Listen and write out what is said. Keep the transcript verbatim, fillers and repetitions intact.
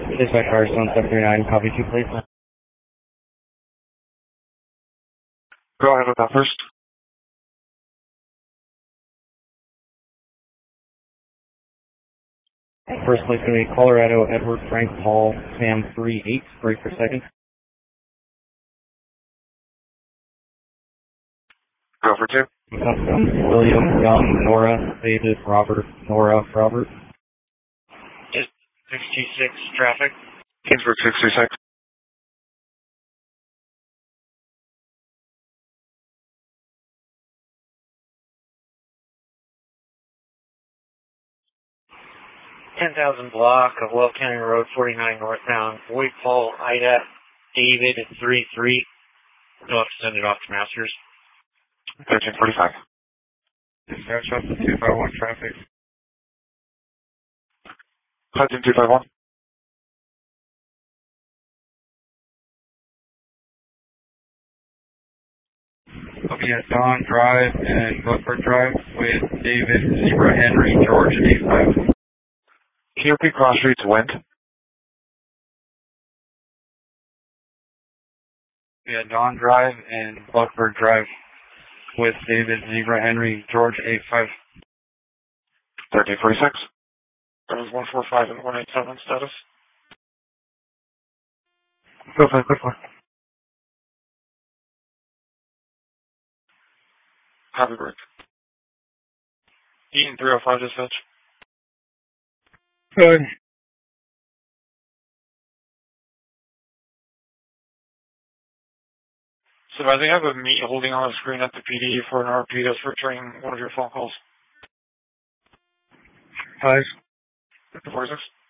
Dispatch Firestone seven three nine, copy two, please. Go ahead with that first. First place going to be Colorado, Edward Frank Paul, Sam three eight, break for second. Go for two. William, Young, Nora, David, Robert, Nora, Robert. Just sixty-six traffic. Kingsburg sixty-six. ten thousand block of Well County Road forty-nine northbound. Boyd Paul, Ida, David at three three. You'll have to send it off to Masters. thirteen forty-five. Dispatch up to two five one traffic. Hudson two five one. I'll be at Don Drive and Glenford Drive with David, Zebra, Henry, George, eight five. Can you repeat cross streets wind? Yeah, Don Drive and Glenford Drive with David, Zebra, Henry, George, eight five. thirteen forty-six. That was one four five and one eight seven status. Go for it, go for it. Happy break. Eaton three oh five dispatch. Good. So I think I have a meet holding on the screen at the P D for an R P that's returning one of your phone calls. Five. forty-six.